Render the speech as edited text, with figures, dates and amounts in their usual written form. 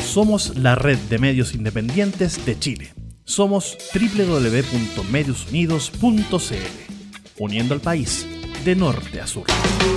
Somos la red de medios independientes de Chile. Somos www.mediosunidos.cl, uniendo al país de norte a sur.